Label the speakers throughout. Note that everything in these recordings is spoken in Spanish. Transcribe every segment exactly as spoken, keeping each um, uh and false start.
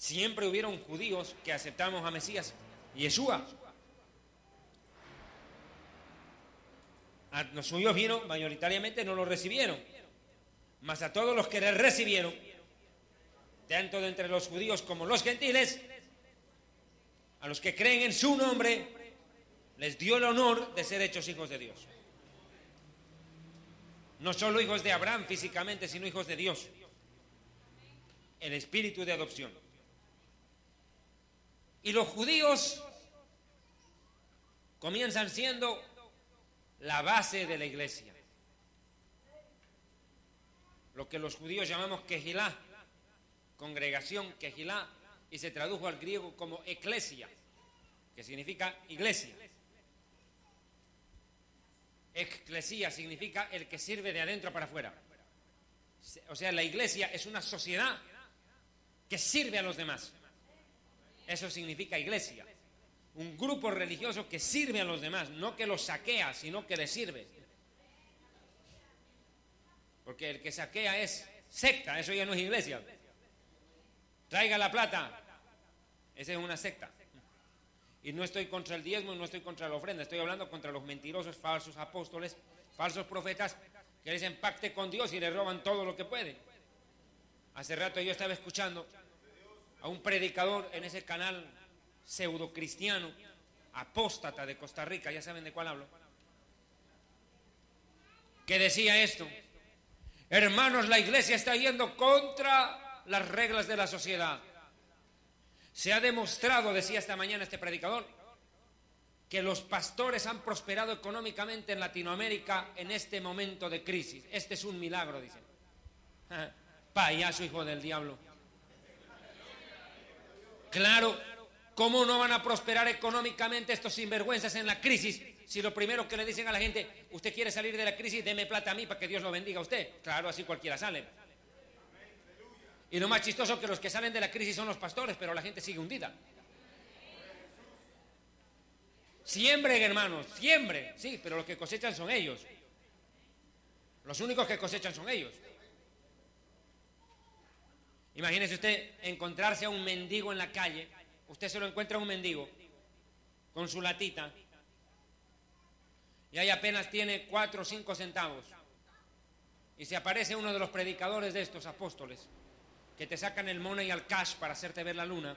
Speaker 1: Siempre hubieron judíos que aceptamos a Mesías, Yeshua. A los suyos vino, mayoritariamente no lo recibieron, mas a todos los que le recibieron, tanto de entre los judíos como los gentiles, a los que creen en su nombre, les dio el honor de ser hechos hijos de Dios. No solo hijos de Abraham físicamente, sino hijos de Dios. El espíritu de adopción. Y los judíos comienzan siendo la base de la iglesia. Lo que los judíos llamamos Kehilá, congregación Kehilá, y se tradujo al griego como eclesia, que significa iglesia. Eclesia significa el que sirve de adentro para afuera. O sea, la iglesia es una sociedad que sirve a los demás. Eso significa iglesia. Un grupo religioso que sirve a los demás, no que los saquea, sino que les sirve. Porque el que saquea es secta, eso ya no es iglesia. Traiga la plata, esa es una secta. Y no estoy contra el diezmo, no estoy contra la ofrenda, estoy hablando contra los mentirosos, falsos apóstoles, falsos profetas que dicen pacte con Dios y le roban todo lo que pueden. Hace rato yo estaba escuchando a un predicador en ese canal pseudo cristiano, apóstata de Costa Rica, ya saben de cuál hablo, que decía esto: hermanos, la iglesia está yendo contra las reglas de la sociedad. Se ha demostrado, decía esta mañana este predicador, que los pastores han prosperado económicamente en Latinoamérica en este momento de crisis. Este es un milagro, dice. Payaso, hijo del diablo. Claro, ¿cómo no van a prosperar económicamente estos sinvergüenzas en la crisis si lo primero que le dicen a la gente, usted quiere salir de la crisis, deme plata a mí para que Dios lo bendiga a usted? Claro, así cualquiera sale. Y lo más chistoso es que los que salen de la crisis son los pastores, pero la gente sigue hundida. Siembren, hermanos, siembren. Sí, pero los que cosechan son ellos. Los únicos que cosechan son ellos. Imagínese usted encontrarse a un mendigo en la calle. Usted se lo encuentra a un mendigo con su latita y ahí apenas tiene cuatro o cinco centavos. Y se aparece uno de los predicadores de estos apóstoles que te sacan el money al cash para hacerte ver la luna.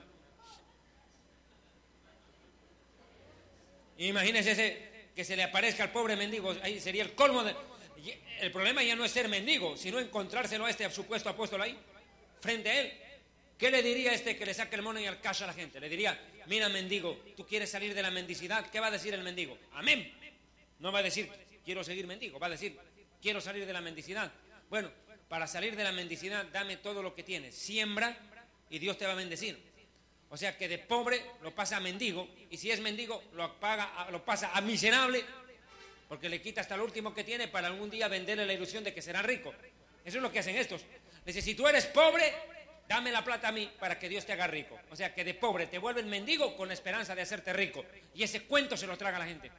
Speaker 1: Imagínese ese, que se le aparezca al pobre mendigo, ahí sería el colmo de... El problema ya no es ser mendigo, sino encontrárselo a este supuesto apóstol ahí, frente a él. ¿Qué le diría este que le saque el money al cash a la gente? Le diría, mira mendigo, ¿tú quieres salir de la mendicidad? ¿Qué va a decir el mendigo? Amén. No va a decir, quiero seguir mendigo, va a decir, quiero salir de la mendicidad. Bueno, para salir de la mendicidad, dame todo lo que tienes, siembra y Dios te va a bendecir. O sea que de pobre lo pasa a mendigo, y si es mendigo lo, paga, lo pasa a miserable, porque le quita hasta lo último que tiene para algún día venderle la ilusión de que será rico. Eso es lo que hacen estos. Dice, si tú eres pobre, dame la plata a mí para que Dios te haga rico. O sea que de pobre te vuelven mendigo con la esperanza de hacerte rico. Y ese cuento se lo traga a la gente.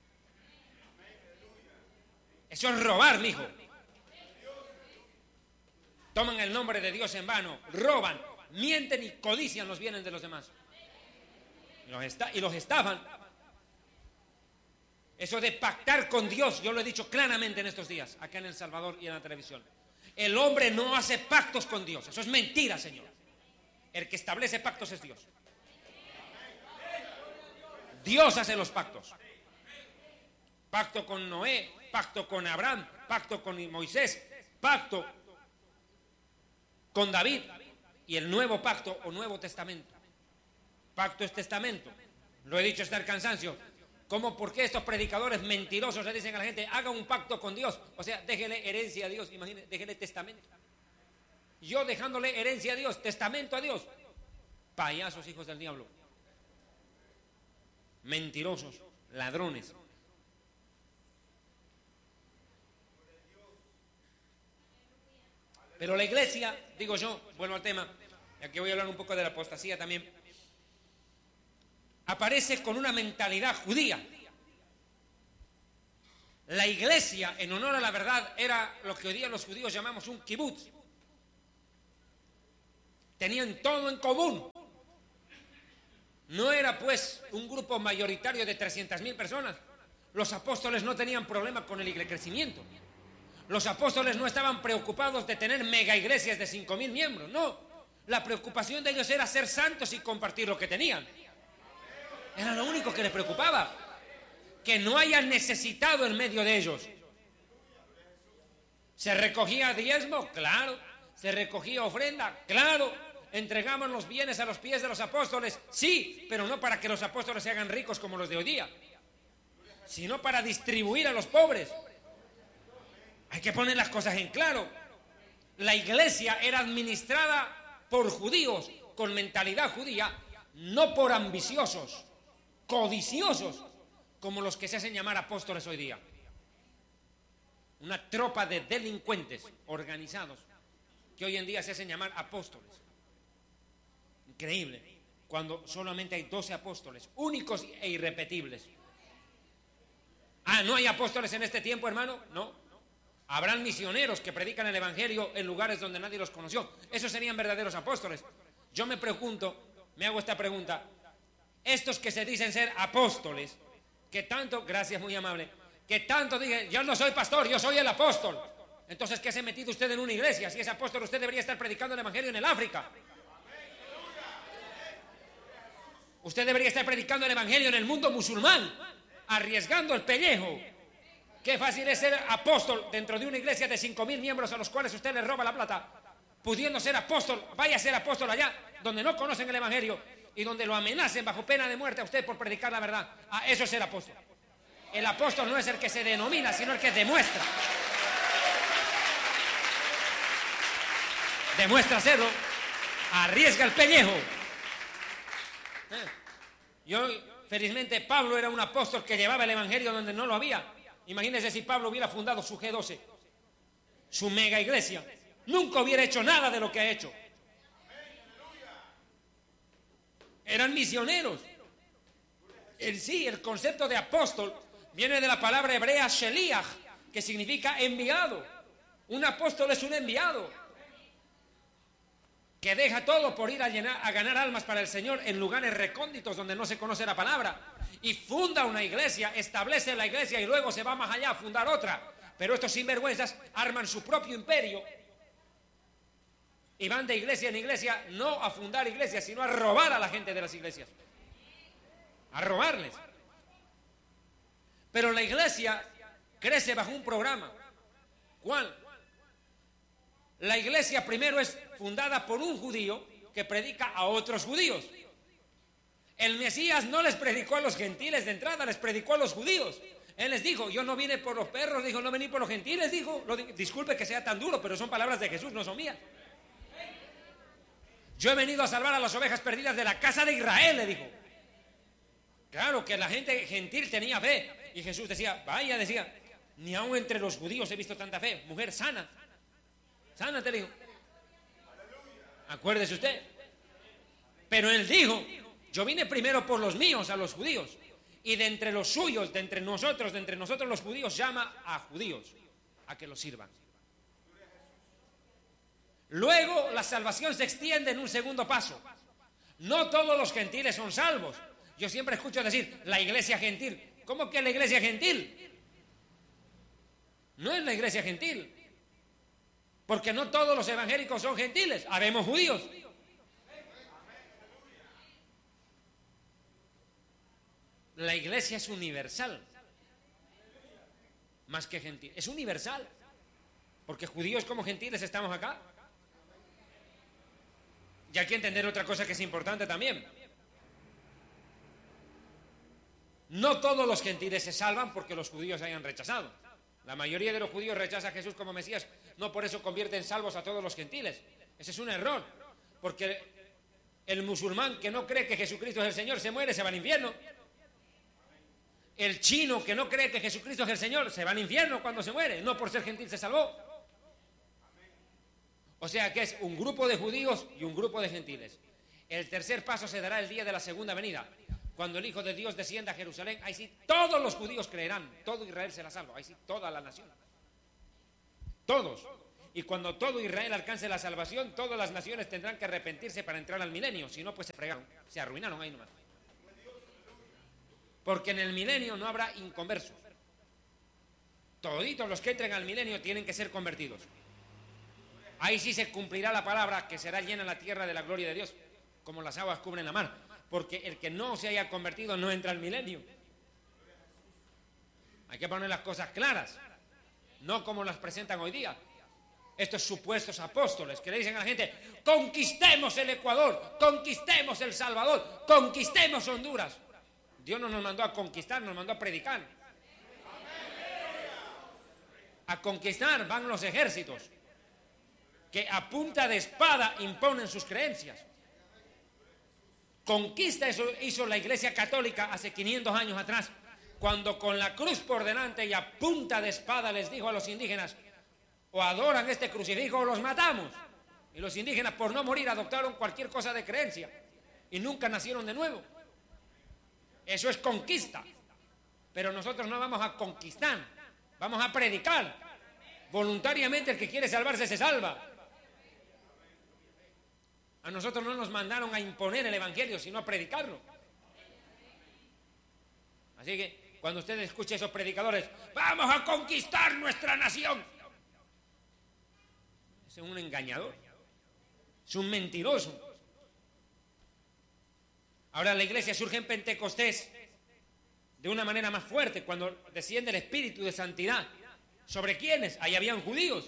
Speaker 1: Eso es robar, mijo. Toman el nombre de Dios en vano, roban, mienten y codician los bienes de los demás. Y los, esta- y los estafan. Eso de pactar con Dios, yo lo he dicho claramente en estos días, acá en El Salvador y en la televisión. El hombre no hace pactos con Dios, eso es mentira, Señor. El que establece pactos es Dios. Dios hace los pactos. Pacto con Noé, pacto con Abraham, pacto con Moisés, pacto con David y el nuevo pacto o nuevo testamento. Pacto es testamento. Lo he dicho hasta el cansancio. ¿Cómo? ¿Por qué estos predicadores mentirosos le dicen a la gente, haga un pacto con Dios? O sea, déjele herencia a Dios, imagínense, déjele testamento. Yo dejándole herencia a Dios, testamento a Dios. Payasos, hijos del diablo. Mentirosos, ladrones. Pero la iglesia, digo yo, vuelvo al tema, y aquí voy a hablar un poco de la apostasía también, aparece con una mentalidad judía. La iglesia, en honor a la verdad, era lo que hoy día los judíos llamamos un kibutz. Tenían todo en común. No era pues un grupo mayoritario de trescientas mil personas. Los apóstoles no tenían problema con el crecimiento. Los apóstoles no estaban preocupados de tener mega iglesias de cinco mil miembros, no. La preocupación de ellos era ser santos y compartir lo que tenían. Era lo único que les preocupaba. Que no haya necesitado en medio de ellos. ¿Se recogía diezmo? Claro. ¿Se recogía ofrenda? Claro. ¿Entregamos los bienes a los pies de los apóstoles? Sí, pero no para que los apóstoles se hagan ricos como los de hoy día, sino para distribuir a los pobres. Hay que poner las cosas en claro. La iglesia era administrada por judíos con mentalidad judía, no por ambiciosos, codiciosos, como los que se hacen llamar apóstoles hoy día. Una tropa de delincuentes organizados que hoy en día se hacen llamar apóstoles. Increíble, cuando solamente hay doce apóstoles, únicos e irrepetibles. Ah, ¿no hay apóstoles en este tiempo, hermano? No. Habrán misioneros que predican el evangelio en lugares donde nadie los conoció. Esos serían verdaderos apóstoles. Yo me pregunto, me hago esta pregunta. Estos que se dicen ser apóstoles, que tanto, gracias, muy amable, que tanto dicen, yo no soy pastor, yo soy el apóstol. Entonces, ¿qué se ha metido usted en una iglesia? Si es apóstol, usted debería estar predicando el evangelio en el África. Usted debería estar predicando el evangelio en el mundo musulmán, arriesgando el pellejo. Qué fácil es ser apóstol dentro de una iglesia de cinco mil miembros a los cuales usted le roba la plata, pudiendo ser apóstol. Vaya a ser apóstol allá donde no conocen el evangelio y donde lo amenacen bajo pena de muerte a usted por predicar la verdad. Ah, eso es ser apóstol. El apóstol no es el que se denomina, sino el que demuestra. Demuestra serlo, arriesga el pellejo. Yo, felizmente, Pablo era un apóstol que llevaba el evangelio donde no lo había. Imagínense si Pablo hubiera fundado su G doce, su mega iglesia, nunca hubiera hecho nada de lo que ha hecho. Eran misioneros. El, sí, el concepto de apóstol viene de la palabra hebrea sheliach, que significa enviado. Un apóstol es un enviado que deja todo por ir a, llenar, a ganar almas para el Señor en lugares recónditos donde no se conoce la palabra, y funda una iglesia, establece la iglesia y luego se va más allá a fundar otra. Pero estos sinvergüenzas arman su propio imperio y van de iglesia en iglesia, no a fundar iglesias, sino a robar a la gente de las iglesias, a robarles. Pero la iglesia crece bajo un programa. ¿Cuál? La iglesia primero es fundada por un judío que predica a otros judíos. El Mesías no les predicó a los gentiles de entrada, les predicó a los judíos. Él les dijo, yo no vine por los perros, dijo, no vení por los gentiles, dijo. Lo, disculpe que sea tan duro, pero son palabras de Jesús, no son mías. Yo he venido a salvar a las ovejas perdidas de la casa de Israel, le dijo. Claro que la gente gentil tenía fe. Y Jesús decía, vaya, decía, ni aún entre los judíos he visto tanta fe. Mujer sana, sana te dijo. Acuérdese usted. Pero él dijo, yo vine primero por los míos, a los judíos. Y de entre los suyos, de entre nosotros, de entre nosotros los judíos, llama a judíos a que los sirvan. Luego la salvación se extiende en un segundo paso. No todos los gentiles son salvos. Yo siempre escucho decir, la iglesia gentil. ¿Cómo que la iglesia gentil? No es la iglesia gentil. Porque no todos los evangélicos son gentiles. Habemos judíos. La iglesia es universal, más que gentil. Es universal, porque judíos como gentiles estamos acá. Y hay que entender otra cosa que es importante también. No todos los gentiles se salvan porque los judíos hayan rechazado. La mayoría de los judíos rechaza a Jesús como Mesías, no por eso convierte en salvos a todos los gentiles. Ese es un error, porque el musulmán que no cree que Jesucristo es el Señor se muere, se va al infierno. El chino que no cree que Jesucristo es el Señor se va al infierno cuando se muere, no por ser gentil se salvó. O sea que es un grupo de judíos y un grupo de gentiles. El tercer paso se dará el día de la segunda venida, cuando el Hijo de Dios descienda a Jerusalén. Ahí sí todos los judíos creerán, todo Israel será salvo, ahí sí toda la nación, todos. Y cuando todo Israel alcance la salvación, todas las naciones tendrán que arrepentirse para entrar al milenio, si no pues se fregaron, se arruinaron ahí nomás. porque en el milenio no habrá inconversos. Toditos los que entren al milenio tienen que ser convertidos. Ahí sí se cumplirá la palabra, que será llena la tierra de la gloria de Dios, como las aguas cubren la mar, porque el que no se haya convertido no entra al milenio. Hay que poner las cosas claras, no como las presentan hoy día estos supuestos apóstoles que le dicen a la gente: conquistemos el Ecuador, conquistemos El Salvador, conquistemos Honduras. Dios no nos mandó a conquistar, nos mandó a predicar. A conquistar van los ejércitos que a punta de espada imponen sus creencias. Conquista eso hizo la Iglesia Católica hace quinientos años atrás, cuando con la cruz por delante y a punta de espada les dijo a los indígenas: o adoran este crucifijo o los matamos. Y los indígenas, por no morir, adoptaron cualquier cosa de creencia y nunca nacieron de nuevo. Eso es conquista. Pero nosotros no vamos a conquistar, vamos a predicar. Voluntariamente el que quiere salvarse se salva. A nosotros no nos mandaron a imponer el evangelio, sino a predicarlo. Así que cuando usted escuche a esos predicadores: vamos a conquistar nuestra nación, es un engañador, es un mentiroso. Ahora la iglesia surge en Pentecostés de una manera más fuerte, cuando desciende el Espíritu de Santidad. ¿Sobre quiénes? Ahí habían judíos.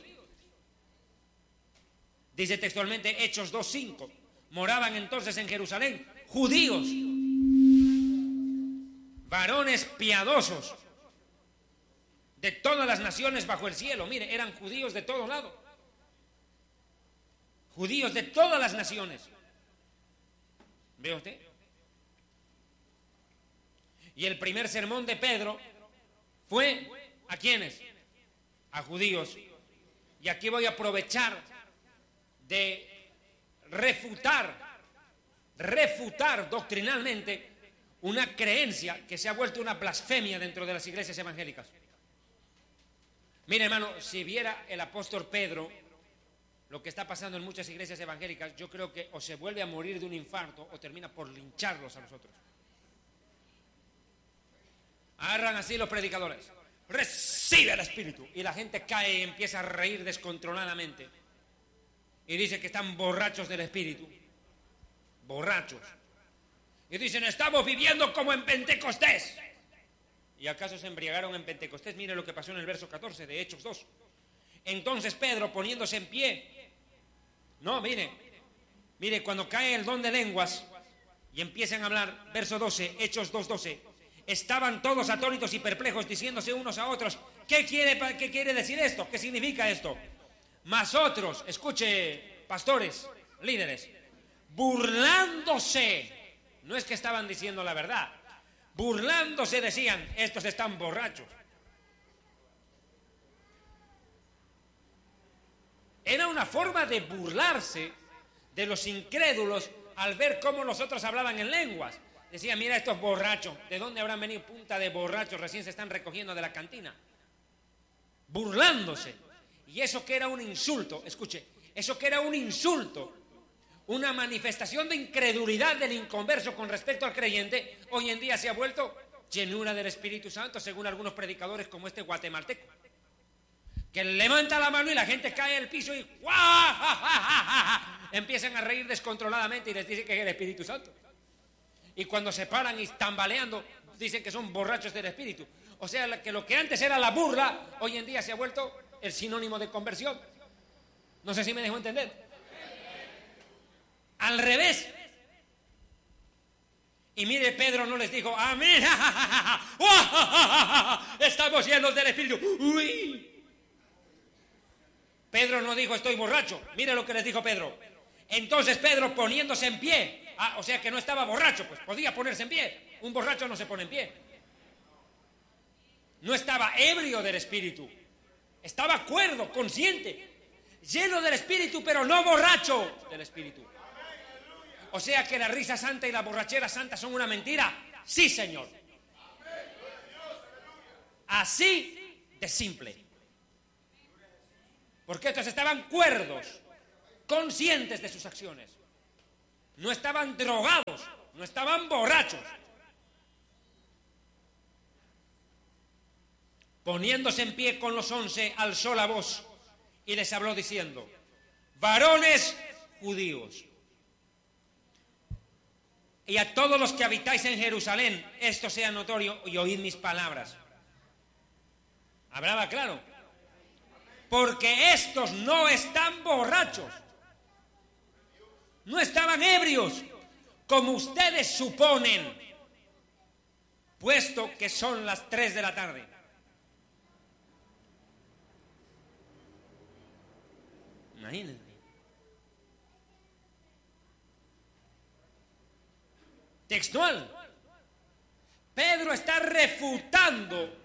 Speaker 1: Dice textualmente Hechos dos cinco: moraban entonces en Jerusalén judíos, varones piadosos de todas las naciones bajo el cielo. Mire, eran judíos de todo lado, judíos de todas las naciones. ¿Ve usted? Y el primer sermón de Pedro fue ¿a quiénes? A judíos. Y aquí voy a aprovechar de refutar, refutar doctrinalmente una creencia que se ha vuelto una blasfemia dentro de las iglesias evangélicas. Mire, hermano, si viera el apóstol Pedro lo que está pasando en muchas iglesias evangélicas, yo creo que o se vuelve a morir de un infarto o termina por lincharlos a nosotros. Agarran así los predicadores: recibe el Espíritu, y la gente cae y empieza a reír descontroladamente y dice que están borrachos del Espíritu, borrachos, y dicen: estamos viviendo como en Pentecostés. ¿Y acaso se embriagaron en Pentecostés? Mire lo que pasó en el verso catorce de Hechos dos. Entonces Pedro, poniéndose en pie, no, mire, mire, cuando cae el don de lenguas y empiezan a hablar, verso doce, Hechos dos doce, estaban todos atónitos y perplejos, diciéndose unos a otros: ¿qué quiere, qué quiere decir esto? ¿Qué significa esto? Mas otros, escuche, pastores, líderes, burlándose, no es que estaban diciendo la verdad, burlándose decían: estos están borrachos. Era una forma de burlarse de los incrédulos al ver cómo los otros hablaban en lenguas. Decían: mira estos borrachos, ¿de dónde habrán venido? Punta de borrachos, recién se están recogiendo de la cantina. Burlándose. Y eso que era un insulto, escuche, eso que era un insulto, una manifestación de incredulidad del inconverso con respecto al creyente, hoy en día se ha vuelto llenura del Espíritu Santo, según algunos predicadores como este guatemalteco, que levanta la mano y la gente cae al piso y ¡guau! ¡Ja, ja, ja, ja! Empiezan a reír descontroladamente y les dice que es el Espíritu Santo. Y cuando se paran y tambaleando, dicen que son borrachos del Espíritu. O sea, que lo que antes era la burla, hoy en día se ha vuelto el sinónimo de conversión. No sé si me dejo entender. Al revés. Y mire, Pedro no les dijo: amén, ja, ja, ja, ja, estamos llenos del Espíritu. Uy. Pedro no dijo: estoy borracho. Mire lo que les dijo Pedro. Entonces Pedro, poniéndose en pie, ah, o sea que no estaba borracho, pues podía ponerse en pie. Un borracho no se pone en pie. No estaba ebrio del Espíritu, estaba cuerdo, consciente, lleno del Espíritu, pero no borracho del Espíritu. O sea que la risa santa y la borrachera santa son una mentira. Sí, Señor. Así de simple. Porque estos estaban cuerdos, conscientes de sus acciones. No estaban drogados, no estaban borrachos. Poniéndose en pie con los once, alzó la voz y les habló diciendo: varones judíos, y a todos los que habitáis en Jerusalén, esto sea notorio y oíd mis palabras. Hablaba claro. Porque estos no están borrachos, no estaban ebrios, como ustedes suponen, puesto que son las tres de la tarde. Imagínense. Textual. Pedro está refutando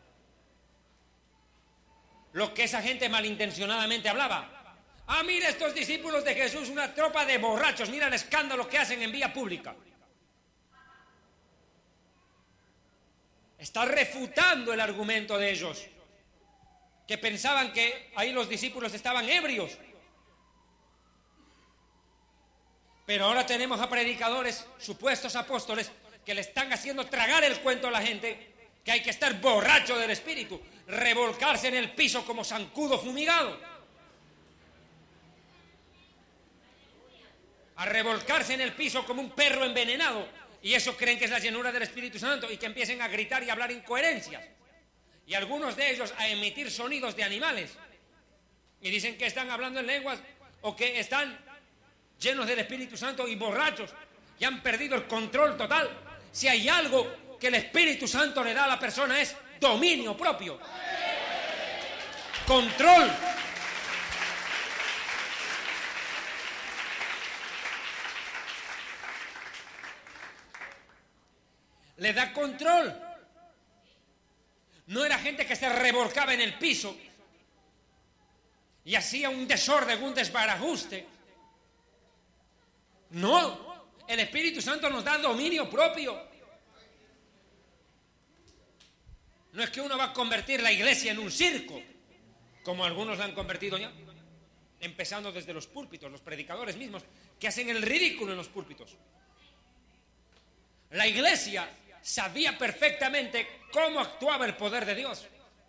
Speaker 1: lo que esa gente malintencionadamente hablaba. Ah, mira estos discípulos de Jesús, una tropa de borrachos, mira el escándalo que hacen en vía pública. Está refutando el argumento de ellos, que pensaban que ahí los discípulos estaban ebrios. Pero ahora tenemos a predicadores, supuestos apóstoles, que le están haciendo tragar el cuento a la gente que hay que estar borracho del espíritu, revolcarse en el piso como zancudo fumigado, a revolcarse en el piso como un perro envenenado, y eso creen que es la llenura del Espíritu Santo, y que empiecen a gritar y a hablar incoherencias, y algunos de ellos a emitir sonidos de animales, y dicen que están hablando en lenguas o que están llenos del Espíritu Santo y borrachos y han perdido el control total. Si hay algo que el Espíritu Santo le da a la persona es dominio propio, control. Le da control. No era gente que se revolcaba en el piso y hacía un desorden, un desbarajuste. No, el Espíritu Santo nos da dominio propio. No es que uno va a convertir la iglesia en un circo, como algunos la han convertido ya, empezando desde los púlpitos, los predicadores mismos, que hacen el ridículo en los púlpitos. La iglesia sabía perfectamente cómo actuaba el poder de Dios.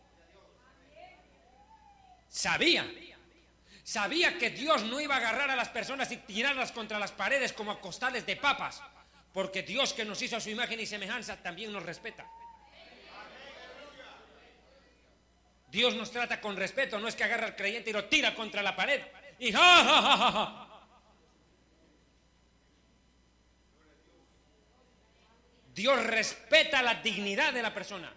Speaker 1: Sabía. Sabía que Dios no iba a agarrar a las personas y tirarlas contra las paredes como a costales de papas, porque Dios, que nos hizo a su imagen y semejanza, también nos respeta. Dios nos trata con respeto, no es que agarra al creyente y lo tira contra la pared y ja, ja, ja, ja, ja. Dios respeta la dignidad de la persona.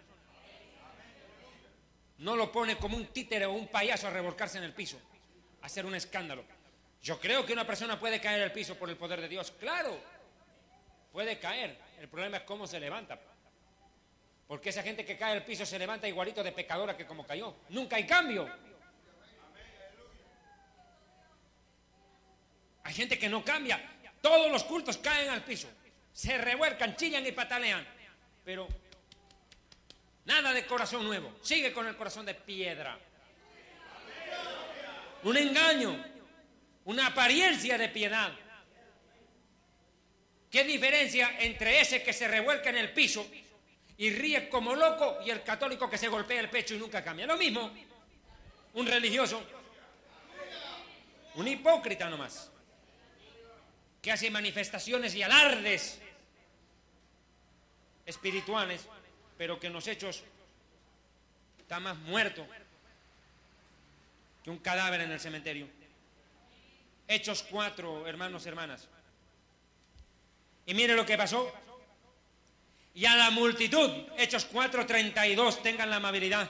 Speaker 1: No lo pone como un títere o un payaso a revolcarse en el piso, a hacer un escándalo. Yo creo que una persona puede caer al piso por el poder de Dios. Claro, puede caer. El problema es cómo se levanta. Porque esa gente que cae al piso se levanta igualito de pecadora que como cayó. Nunca hay cambio. Hay gente que no cambia. Todos los cultos caen al piso. Se revuelcan, chillan y patalean. Pero nada de corazón nuevo. Sigue con el corazón de piedra. Un engaño. Una apariencia de piedad. ¿Qué diferencia entre ese que se revuelca en el piso y ríe como loco y el católico que se golpea el pecho y nunca cambia? Lo mismo. Un religioso. Un hipócrita nomás, que hace manifestaciones y alardes espirituales, pero que en los hechos está más muerto que un cadáver en el cementerio. Hechos cuatro, hermanos, hermanas. Y mire lo que pasó. Y a la multitud, Hechos cuatro treinta y dos, tengan la amabilidad.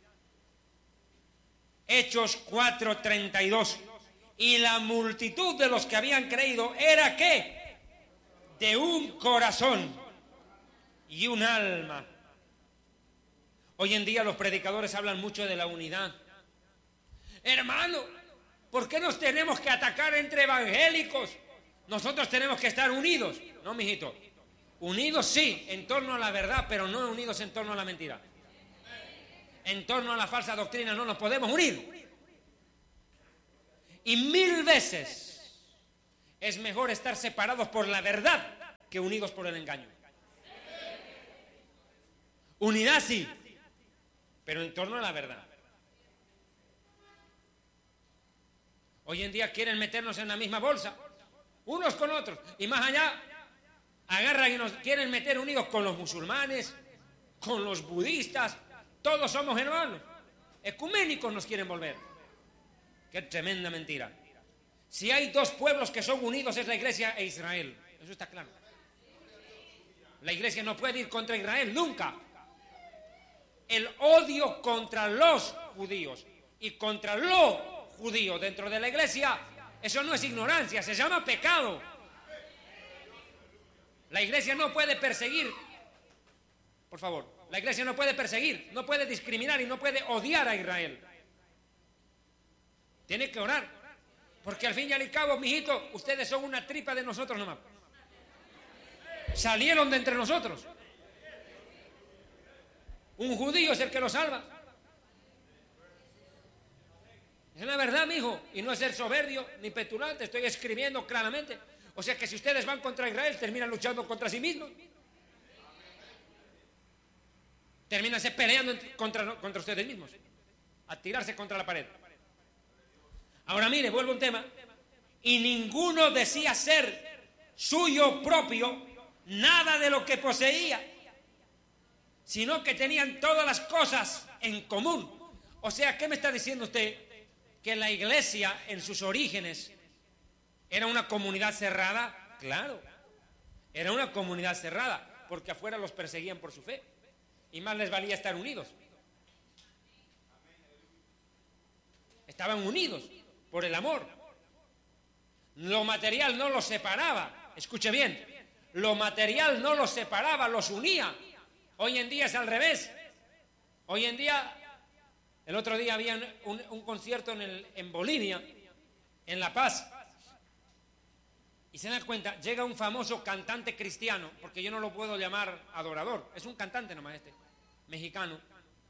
Speaker 1: Hechos cuatro treinta y dos. Y la multitud de los que habían creído era ¿qué? De un corazón y un alma. Hoy en día los predicadores hablan mucho de la unidad. Hermano, ¿por qué nos tenemos que atacar entre evangélicos? Nosotros tenemos que estar unidos. No, mijito. Unidos sí, en torno a la verdad, pero no unidos en torno a la mentira. En torno a la falsa doctrina no nos podemos unir. Y mil veces es mejor estar separados por la verdad que unidos por el engaño. Unidad sí, pero en torno a la verdad. Hoy en día quieren meternos en la misma bolsa, unos con otros, y más allá agarran y nos quieren meter unidos con los musulmanes, con los budistas, todos somos hermanos, ecuménicos nos quieren volver. Qué tremenda mentira. Si hay dos pueblos que son unidos es la Iglesia e Israel, eso está claro. La Iglesia no puede ir contra Israel, nunca. El odio contra los judíos y contra lo judío dentro de la Iglesia, eso no es ignorancia, se llama pecado. La Iglesia no puede perseguir, por favor, la Iglesia no puede perseguir, no puede discriminar y no puede odiar a Israel. Tiene que orar, porque al fin y al cabo, mijitos, ustedes son una tripa de nosotros nomás. Salieron de entre nosotros. Un judío es el que lo salva. Es la verdad, mijo, y no es ser soberbio ni petulante, estoy escribiendo claramente. O sea que si ustedes van contra Israel, terminan luchando contra sí mismos. Terminan se peleando contra, contra ustedes mismos, a tirarse contra la pared. Ahora mire, vuelvo a un tema. Y ninguno decía ser suyo propio nada de lo que poseía, sino que tenían todas las cosas en común. O sea, ¿qué me está diciendo usted? Que la Iglesia en sus orígenes era una comunidad cerrada. Claro, era una comunidad cerrada, porque afuera los perseguían por su fe y más les valía estar unidos. Estaban unidos por el amor. Lo material no los separaba. Escuche bien, lo material no los separaba, los unía. Hoy en día es al revés. Hoy en día, el otro día había un, un concierto en, el, en Bolivia, en La Paz, y se dan cuenta, llega un famoso cantante cristiano, porque yo no lo puedo llamar adorador, es un cantante nomás este, mexicano.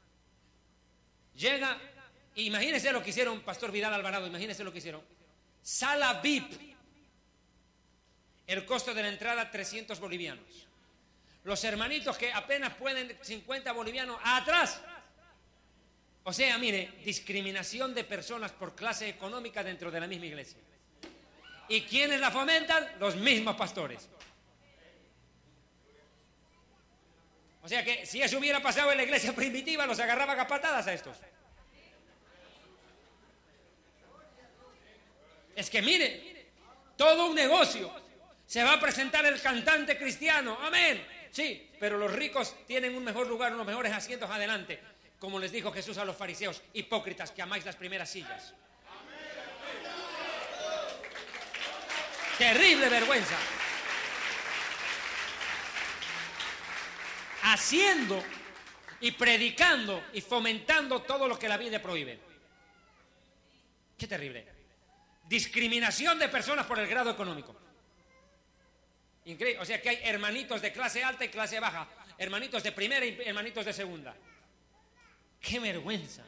Speaker 1: Llega, e imagínense lo que hicieron, Pastor Vidal Alvarado, imagínense lo que hicieron. Sala V I P, el costo de la entrada trescientos bolivianos. Los hermanitos que apenas pueden cincuenta bolivianos atrás. O sea, mire, discriminación de personas por clase económica dentro de la misma iglesia. ¿Y quiénes la fomentan? Los mismos pastores. O sea que si eso hubiera pasado en la iglesia primitiva, los agarraban a patadas a estos. Es que mire, todo un negocio. Se va a presentar el cantante cristiano, amén. Sí, pero los ricos tienen un mejor lugar, unos mejores asientos adelante. Como les dijo Jesús a los fariseos, hipócritas que amáis las primeras sillas. Terrible vergüenza. Haciendo y predicando y fomentando todo lo que la Biblia prohíbe. Qué terrible. Discriminación de personas por el grado económico. Increíble. O sea que hay hermanitos de clase alta y clase baja, hermanitos de primera y hermanitos de segunda. ¡Qué vergüenza!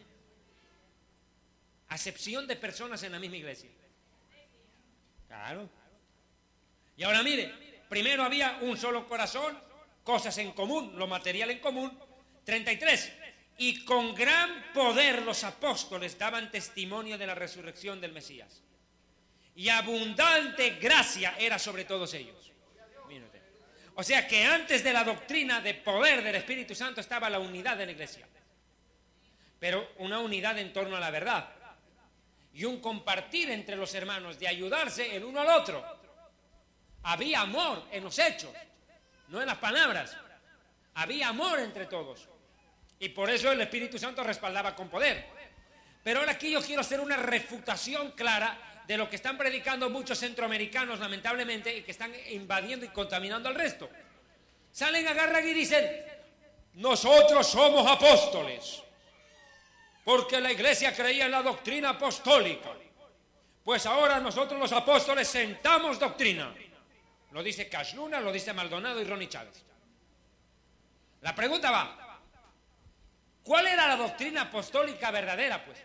Speaker 1: Acepción de personas en la misma iglesia. Claro. Y ahora mire, primero había un solo corazón, cosas en común, lo material en común. treinta y tres. Y con gran poder los apóstoles daban testimonio de la resurrección del Mesías. Y abundante gracia era sobre todos ellos. Mírate. O sea que antes de la doctrina de poder del Espíritu Santo estaba la unidad de la iglesia. Pero una unidad en torno a la verdad. Y un compartir entre los hermanos, de ayudarse el uno al otro. Había amor en los hechos, no en las palabras. Había amor entre todos. Y por eso el Espíritu Santo respaldaba con poder. Pero ahora aquí yo quiero hacer una refutación clara de lo que están predicando muchos centroamericanos, lamentablemente, y que están invadiendo y contaminando al resto. Salen, agarran y dicen, nosotros somos apóstoles, porque la iglesia creía en la doctrina apostólica. Pues ahora nosotros los apóstoles sentamos doctrina. Lo dice Cash Luna, lo dice Maldonado y Ronnie Chávez. La pregunta va, ¿cuál era la doctrina apostólica verdadera, pues?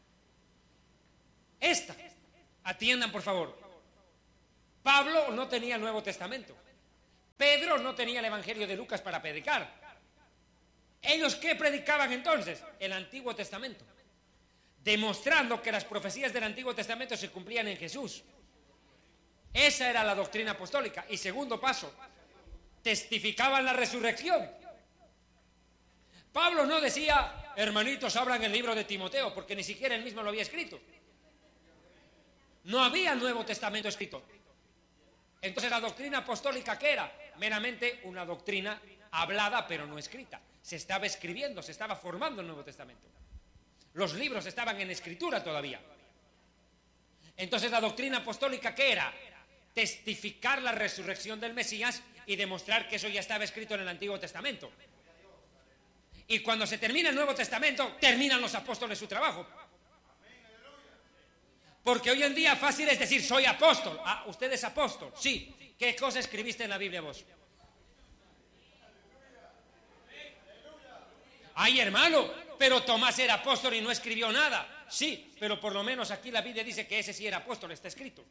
Speaker 1: Esta. Atiendan, por favor. Pablo no tenía el Nuevo Testamento. Pedro no tenía el Evangelio de Lucas para predicar. ¿Ellos qué predicaban entonces? El Antiguo Testamento, demostrando que las profecías del Antiguo Testamento se cumplían en Jesús. Esa era la doctrina apostólica. Y segundo paso, testificaban la resurrección. Pablo no decía, hermanitos, abran el libro de Timoteo, porque ni siquiera él mismo lo había escrito. No había Nuevo Testamento escrito. Entonces la doctrina apostólica, ¿qué era? Meramente una doctrina hablada pero no escrita. Se estaba escribiendo, se estaba formando el Nuevo Testamento. Los libros estaban en escritura todavía. Entonces la doctrina apostólica, ¿qué era? Testificar la resurrección del Mesías y demostrar que eso ya estaba escrito en el Antiguo Testamento. Y cuando se termina el Nuevo Testamento, terminan los apóstoles su trabajo. Porque hoy en día fácil es decir, soy apóstol. Ah, ¿usted es apóstol? Sí. ¿Qué cosa escribiste en la Biblia vos? Ay, hermano, pero Tomás era apóstol y no escribió nada. Sí, pero por lo menos aquí la Biblia dice que ese sí era apóstol, está escrito.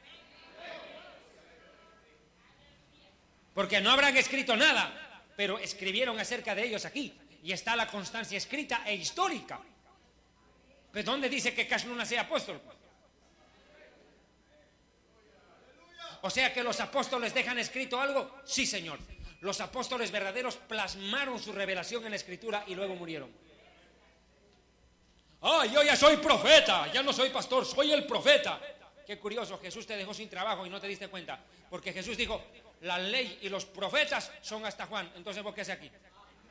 Speaker 1: Porque no habrán escrito nada, pero escribieron acerca de ellos aquí. Y está la constancia escrita e histórica. ¿Pero dónde dice que Cash Luna sea apóstol? O sea que los apóstoles dejan escrito algo. Sí, señor. Los apóstoles verdaderos plasmaron su revelación en la escritura y luego murieron. Ah, yo ya soy profeta, ya no soy pastor, soy el profeta. Qué curioso, Jesús te dejó sin trabajo y no te diste cuenta. Porque Jesús dijo, la ley y los profetas son hasta Juan. Entonces, ¿vos qué haces aquí?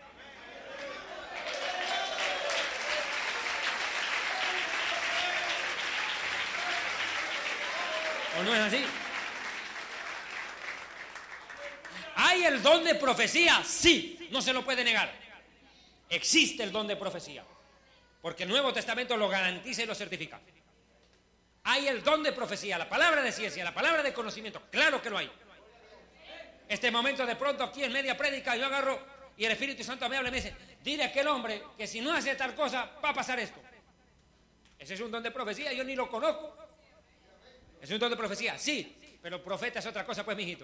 Speaker 1: ¿O no es así? ¿Hay el don de profecía? Sí, no se lo puede negar. Existe el don de profecía, porque el Nuevo Testamento lo garantiza y lo certifica. Hay el don de profecía, la palabra de ciencia, la palabra de conocimiento, claro que lo hay. Este momento de pronto aquí en media prédica yo agarro y el Espíritu Santo me habla y me dice, dile a aquel hombre que si no hace tal cosa va a pasar esto. Ese es un don de profecía, yo ni lo conozco. Es un don de profecía, sí, pero profeta es otra cosa, pues, mijito.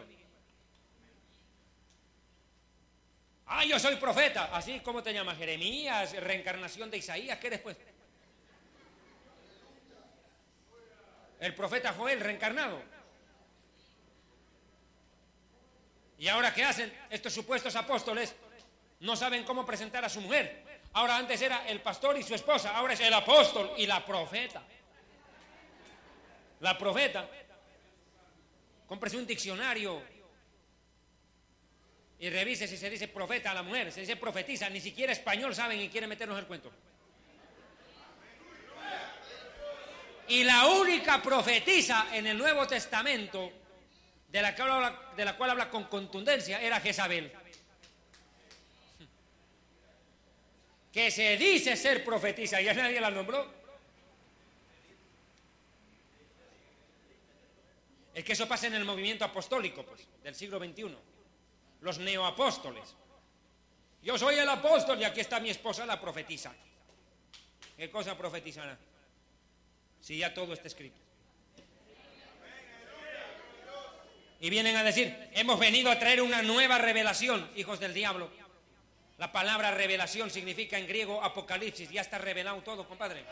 Speaker 1: Ah, yo soy profeta. Así, ¿cómo te llamas? Jeremías, reencarnación de Isaías, ¿qué después? El profeta Joel reencarnado. ¿Y ahora qué hacen? Estos supuestos apóstoles no saben cómo presentar a su mujer. Ahora antes era el pastor y su esposa, ahora es el apóstol y la profeta. La profeta. Cómprese un diccionario y revise si se dice profeta a la mujer, se dice profetiza, ni siquiera español saben y quieren meternos el cuento. Y la única profetisa en el Nuevo Testamento de la, que habla, de la cual habla con contundencia era Jezabel, que se dice ser profetisa, ya nadie la nombró. Es que eso pasa en el movimiento apostólico, pues, del siglo veintiuno. Los neoapóstoles. Yo soy el apóstol y aquí está mi esposa, la profetisa. ¿Qué cosa profetizará? Si ya todo está escrito. Y vienen a decir, hemos venido a traer una nueva revelación, hijos del diablo. La palabra revelación significa en griego apocalipsis, ya está revelado todo, compadre.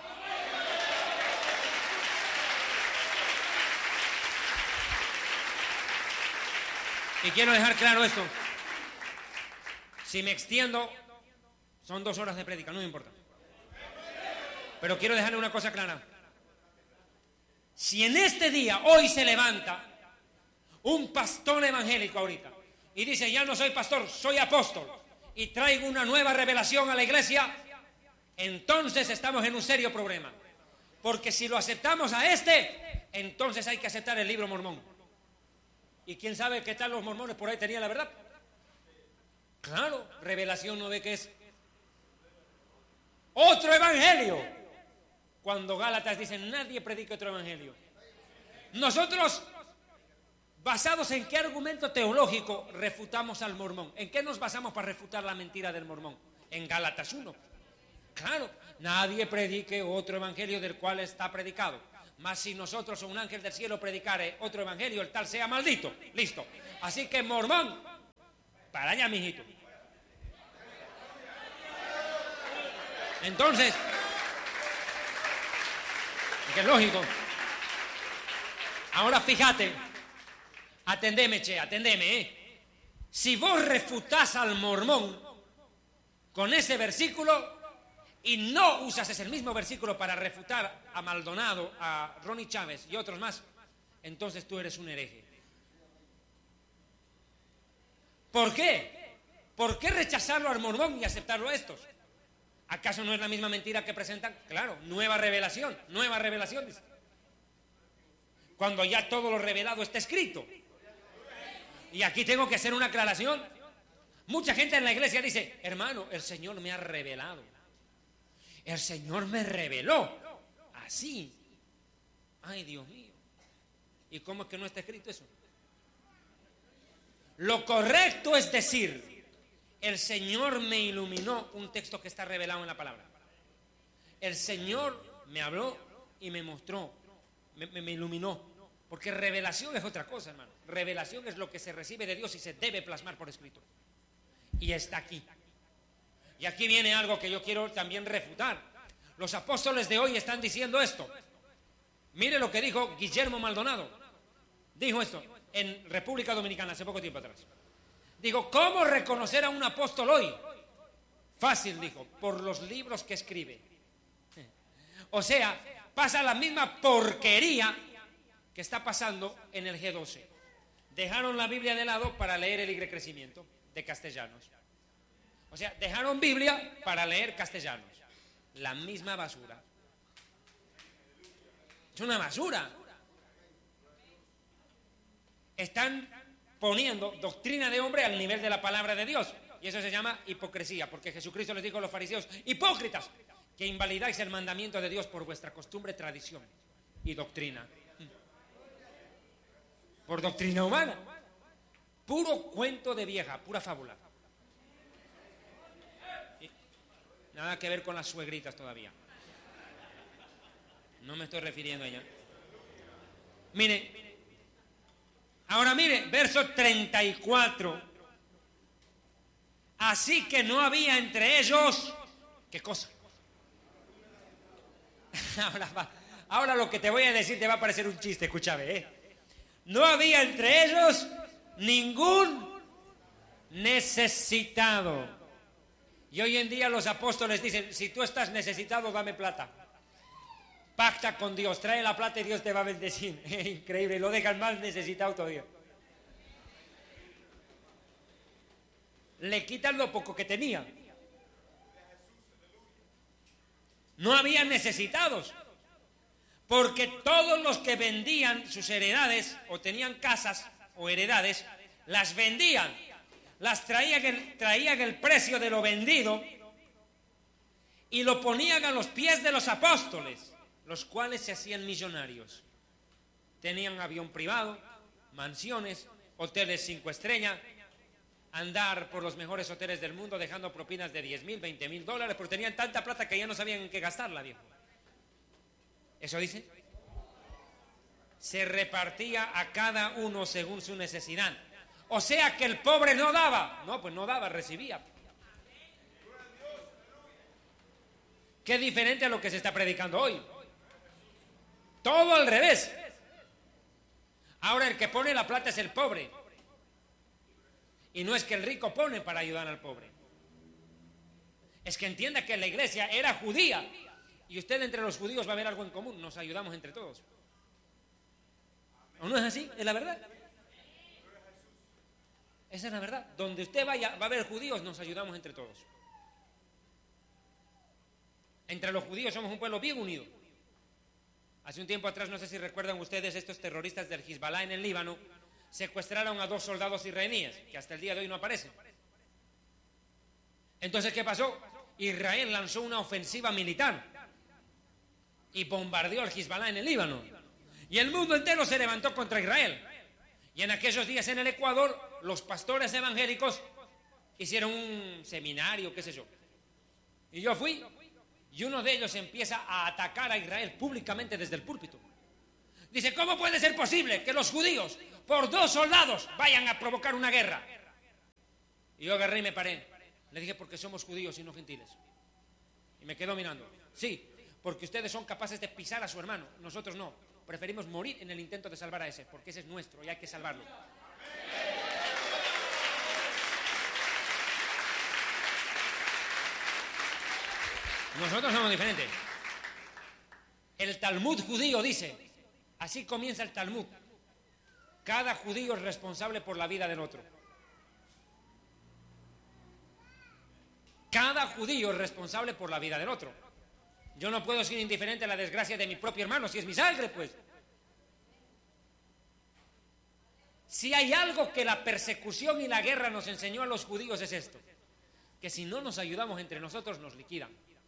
Speaker 1: Y quiero dejar claro esto. Si me extiendo, son dos horas de prédica, no me importa. Pero quiero dejarle una cosa clara. Si en este día, hoy se levanta un pastor evangélico ahorita y dice, ya no soy pastor, soy apóstol, y traigo una nueva revelación a la iglesia, entonces estamos en un serio problema. Porque si lo aceptamos a este, entonces hay que aceptar el libro mormón. ¿Y quién sabe qué tal los mormones por ahí tenían la verdad? Claro, revelación no ve que es otro evangelio. Cuando Gálatas dicen, nadie predica otro evangelio. Nosotros, ¿basados en qué argumento teológico refutamos al mormón? ¿En qué nos basamos para refutar la mentira del mormón? En Gálatas uno. Claro, nadie predique otro evangelio del cual está predicado. Mas si nosotros o un ángel del cielo predicare otro evangelio, el tal sea maldito. Listo. Así que mormón, para allá, mijito. Entonces, que es lógico. Ahora fíjate, atendeme, che, atendeme, ¿eh? Si vos refutás al mormón con ese versículo y no usas ese mismo versículo para refutar a Maldonado, a Ronnie Chávez y otros más, entonces tú eres un hereje. ¿Por qué? ¿Por qué rechazarlo al mormón y aceptarlo a estos? ¿Acaso no es la misma mentira que presentan? Claro, nueva revelación, nueva revelación. Dice. Cuando ya todo lo revelado está escrito. Y aquí tengo que hacer una aclaración. Mucha gente en la iglesia dice, hermano, el Señor me ha revelado. El Señor me reveló. Así. Ay, Dios mío. ¿Y cómo es que no está escrito eso? Lo correcto es decir, el Señor me iluminó, un texto que está revelado en la palabra. El Señor me habló y me mostró, me, me, me iluminó. Porque revelación es otra cosa, hermano. Revelación es lo que se recibe de Dios y se debe plasmar por escrito. Y está aquí. Y aquí viene algo que yo quiero también refutar. Los apóstoles de hoy están diciendo esto. Mire lo que dijo Guillermo Maldonado. Dijo esto en República Dominicana hace poco tiempo atrás. Digo, ¿cómo reconocer a un apóstol hoy? Fácil, dijo, por los libros que escribe. O sea, pasa la misma porquería que está pasando en el G doce. Dejaron la Biblia de lado para leer el Libre Crecimiento de Castellanos. O sea, dejaron Biblia para leer Castellanos. La misma basura. Es una basura. Están poniendo doctrina de hombre al nivel de la palabra de Dios. Y eso se llama hipocresía, porque Jesucristo les dijo a los fariseos, hipócritas, que invalidáis el mandamiento de Dios por vuestra costumbre, tradición y doctrina. Por doctrina humana. Puro cuento de vieja, pura fábula. Y nada que ver con las suegritas todavía. No me estoy refiriendo a ella. Mire, ahora mire, verso treinta y cuatro. Así que no había entre ellos, ¿qué cosa? Ahora, va, ahora lo que te voy a decir te va a parecer un chiste, escúchame, ¿eh? No había entre ellos ningún necesitado. Y hoy en día los apóstoles dicen, si tú estás necesitado, dame plata. Pacta con Dios, trae la plata y Dios te va a bendecir. Increíble, lo dejan más necesitado todavía. Le quitan lo poco que tenía. No había necesitados. Porque todos los que vendían sus heredades, o tenían casas o heredades, las vendían. Las traían el, traían el precio de lo vendido y lo ponían a los pies de los apóstoles, los cuales se hacían millonarios. Tenían avión privado, mansiones, hoteles cinco estrellas, andar por los mejores hoteles del mundo dejando propinas de diez mil, veinte mil dólares, porque tenían tanta plata que ya no sabían en qué gastarla, viejo. ¿Eso dice? Se repartía a cada uno según su necesidad. O sea que el pobre no daba. No, pues no daba, recibía. Qué diferente a lo que se está predicando hoy. Todo al revés. Ahora el que pone la plata es el pobre. Y no es que el rico pone para ayudar al pobre. Es que entienda que la iglesia era judía. Y usted entre los judíos va a ver algo en común. Nos ayudamos entre todos. ¿O no es así? ¿Es la verdad? Esa es la verdad. Donde usted vaya va a haber judíos, nos ayudamos entre todos. Entre los judíos somos un pueblo bien unido. Hace un tiempo atrás, no sé si recuerdan ustedes, estos terroristas del Hezbollah en el Líbano secuestraron a dos soldados israelíes que hasta el día de hoy no aparecen. Entonces, ¿qué pasó? Israel lanzó una ofensiva militar y bombardeó al Hezbollah en el Líbano. Y el mundo entero se levantó contra Israel. Y en aquellos días en el Ecuador, los pastores evangélicos hicieron un seminario, qué sé yo. Y yo fui, y uno de ellos empieza a atacar a Israel públicamente desde el púlpito. Dice, ¿cómo puede ser posible que los judíos, por dos soldados, vayan a provocar una guerra? Y yo agarré y me paré. Le dije, porque somos judíos y no gentiles. Y me quedó mirando. Sí, porque ustedes son capaces de pisar a su hermano, nosotros no. Preferimos morir en el intento de salvar a ese, porque ese es nuestro y hay que salvarlo. Nosotros somos diferentes. El Talmud judío dice, así comienza el Talmud: cada judío es responsable por la vida del otro. Cada judío es responsable por la vida del otro. Yo no puedo ser indiferente a la desgracia de mi propio hermano, si es mi sangre, pues. Si hay algo que la persecución y la guerra nos enseñó a los judíos es esto: que si no nos ayudamos entre nosotros nos liquidan.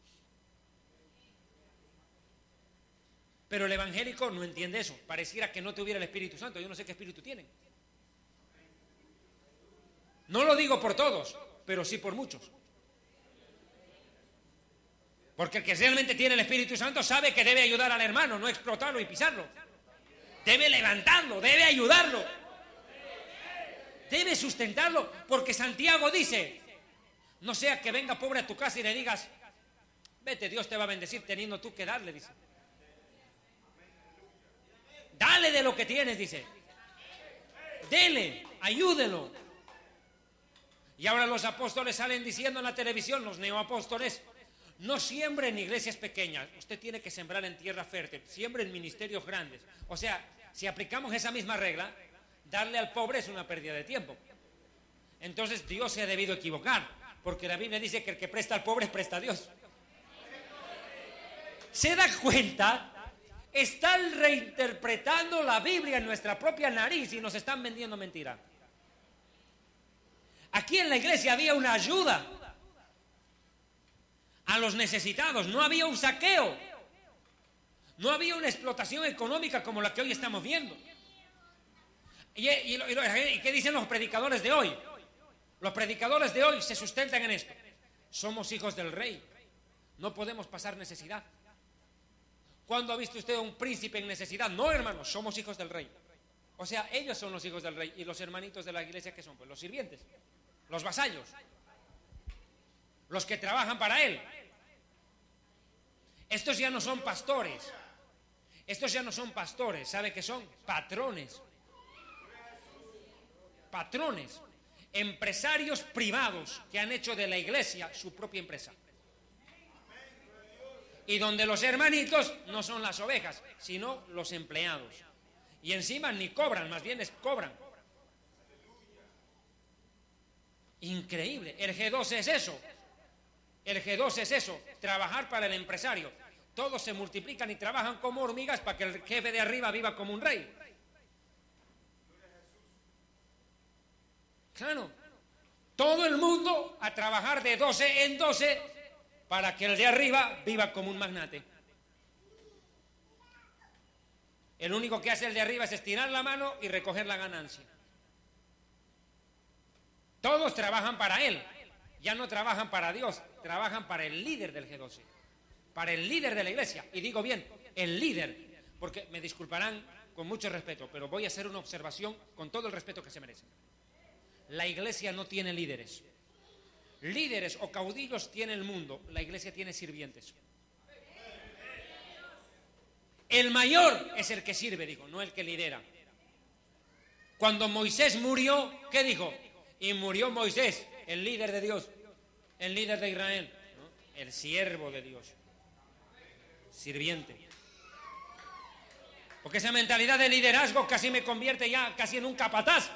Speaker 1: Pero el evangélico no entiende eso. Pareciera que no tuviera el Espíritu Santo. Yo no sé qué espíritu tienen. No lo digo por todos, pero sí por muchos. Porque el que realmente tiene el Espíritu Santo sabe que debe ayudar al hermano, no explotarlo y pisarlo. Debe levantarlo, debe ayudarlo, debe sustentarlo. Porque Santiago dice: no sea que venga pobre a tu casa y le digas: vete, Dios te va a bendecir, teniendo tú que darle, dice. Dale de lo que tienes, dice. Dele, ayúdelo. Y ahora los apóstoles salen diciendo en la televisión, los neoapóstoles: no siembre en iglesias pequeñas, usted tiene que sembrar en tierra fértil, siembre en ministerios grandes. O sea, si aplicamos esa misma regla, darle al pobre es una pérdida de tiempo. Entonces Dios se ha debido equivocar, porque la Biblia dice que el que presta al pobre presta a Dios. ¿Se da cuenta? Están reinterpretando la Biblia en nuestra propia nariz y nos están vendiendo mentira. Aquí en la iglesia había una ayuda a los necesitados, no había un saqueo, no había una explotación económica como la que hoy estamos viendo. ¿Y, y, y, y qué dicen los predicadores de hoy? Los predicadores de hoy se sustentan en esto: somos hijos del rey, no podemos pasar necesidad. ¿Cuándo ha visto usted a un príncipe en necesidad? No, hermanos, somos hijos del rey. O sea, ellos son los hijos del rey. Y los hermanitos de la iglesia, ¿qué son? Pues los sirvientes, los vasallos, los que trabajan para él. Estos ya no son pastores. Estos ya no son pastores. ¿Sabe qué son? Patrones. Patrones. Empresarios privados que han hecho de la iglesia su propia empresa. Y donde los hermanitos no son las ovejas, sino los empleados. Y encima ni cobran, más bien es cobran. Increíble. El G doce es eso. El G doce es eso, trabajar para el empresario. Todos se multiplican y trabajan como hormigas para que el jefe de arriba viva como un rey. Claro. Todo el mundo a trabajar de doce en doce para que el de arriba viva como un magnate. El único que hace el de arriba es estirar la mano y recoger la ganancia. Todos trabajan para él. Ya no trabajan para Dios, trabajan para el líder del G doce, para el líder de la iglesia. Y digo bien, el líder, porque me disculparán con mucho respeto, pero voy a hacer una observación con todo el respeto que se merecen. La iglesia no tiene líderes. Líderes o caudillos tiene el mundo, la iglesia tiene sirvientes. El mayor es el que sirve, digo, no el que lidera. Cuando Moisés murió, ¿qué dijo? Y murió Moisés, el líder de Dios, el líder de Israel, ¿no? El siervo de Dios, sirviente. Porque esa mentalidad de liderazgo casi me convierte ya casi en un capataz.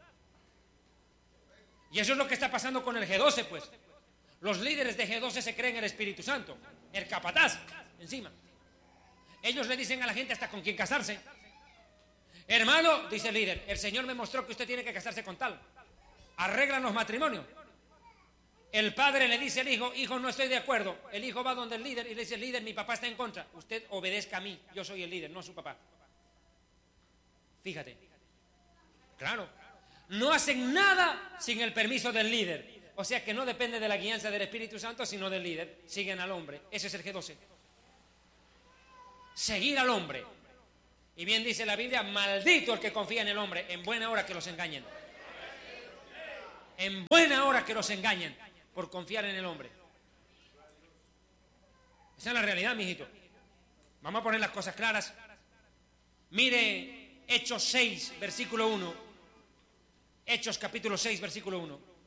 Speaker 1: Y eso es lo que está pasando con el G doce, pues. Los líderes de G doce se creen el Espíritu Santo, el capataz, encima. Ellos le dicen a la gente hasta con quién casarse. Hermano, dice el líder, el Señor me mostró que usted tiene que casarse con tal. Arreglan los matrimonios. El padre le dice al hijo: hijo, no estoy de acuerdo. El hijo va donde el líder y le dice: líder, mi papá está en contra. Usted obedezca a mí, yo soy el líder, no a su papá. Fíjate. Claro. No hacen nada sin el permiso del líder. O sea que no depende de la guianza del Espíritu Santo, sino del líder. Siguen al hombre. Ese es el G doce. Seguir al hombre. Y bien dice la Biblia: maldito el que confía en el hombre, en buena hora que los engañen. En buena hora que los engañen por confiar en el hombre. Esa es la realidad, mijito. Vamos a poner las cosas claras. Mire Hechos seis, versículo uno. Hechos capítulo seis, versículo uno.